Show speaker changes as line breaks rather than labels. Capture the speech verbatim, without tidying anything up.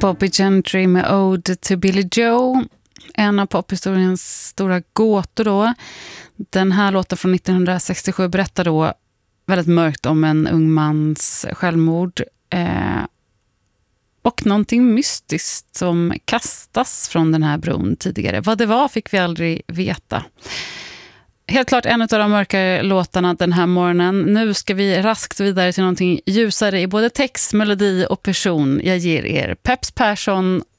Bobby Gentry med Ode to Billy Joe. En av pophistoriens stora gåtor då. Den här låten från nittonhundrasextiosju berättar då väldigt mörkt om en ung mans självmord. Eh, och någonting mystiskt som kastas från den här bron tidigare. Vad det var fick vi aldrig veta. Helt klart en av de mörkare låtarna den här morgonen. Nu ska vi raskt vidare till någonting ljusare i både text, melodi och person. Jag ger er Peps Persson